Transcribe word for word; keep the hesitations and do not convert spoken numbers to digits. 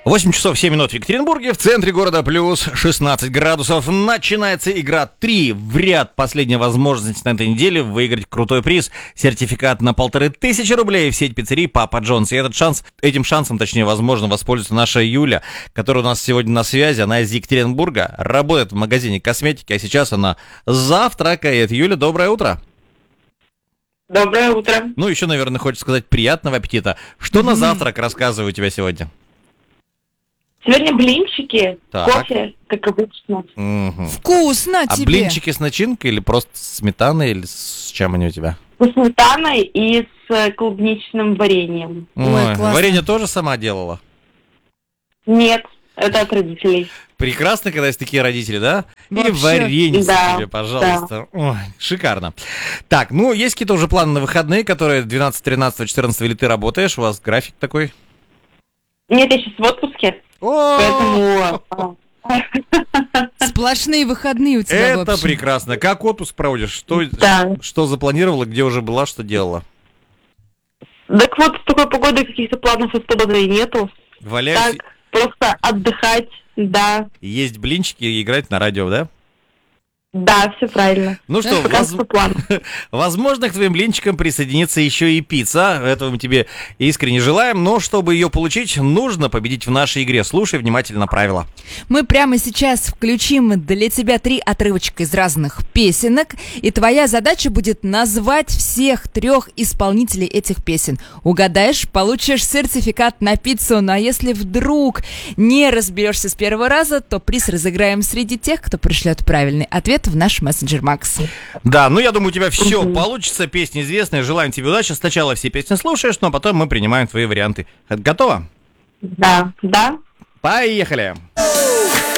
восемь часов семь минут в Екатеринбурге, в центре города плюс шестнадцать градусов. Начинается игра три в ряд. Последняя возможность на этой неделе выиграть крутой приз. Сертификат на полторы тысячи рублей в сеть пиццерий Папа Джонс. И этот шанс, этим шансом, точнее, возможно, воспользуется наша Юля, которая у нас сегодня на связи. Она из Екатеринбурга, работает в магазине косметики, а сейчас она завтракает. Юля, доброе утро. Доброе утро. Ну, еще, наверное, хочется сказать приятного аппетита. Что mm-hmm. на завтрак рассказываю у тебя сегодня? Сегодня блинчики, так. кофе, как обычно. Угу. Вкусно а тебе. А блинчики с начинкой или просто с сметаной, или с чем они у тебя? С сметаной и с клубничным вареньем. Ой, Ой, варенье тоже сама делала? Нет, это от родителей. Прекрасно, когда есть такие родители, да? Вообще. И варенье да, себе, пожалуйста. Да. Ой, шикарно. Так, ну, есть какие-то уже планы на выходные, которые двенадцатого, тринадцатого, четырнадцатого, или ты работаешь? У вас график такой? Нет, я сейчас в отпуске. Поэтому... Сплошные выходные у тебя. Это прекрасно. Как отпуск проводишь? Что, да. что запланировала, где уже была, что делала? Так вот, с такой погодой каких-то планов особо и нету. Валяюсь. Так, просто отдыхать, да. Есть блинчики и играть на радио, да? Да, все правильно. Ну что, воз... возможно, к твоим блинчикам присоединится еще и пицца. Этого мы тебе искренне желаем. Но чтобы ее получить, нужно победить в нашей игре. Слушай внимательно правила. Мы прямо сейчас включим для тебя три отрывочка из разных песенок. И твоя задача будет назвать всех трех исполнителей этих песен. Угадаешь, получишь сертификат на пиццу. Ну а если вдруг не разберешься с первого раза, то приз разыграем среди тех, кто пришлет правильный ответ в наш мессенджер Макс. Да, ну я думаю, у тебя все угу. получится. Песня известная. Желаем тебе удачи. Сначала все песни слушаешь, но потом мы принимаем твои варианты. Готова? Да, да. Поехали.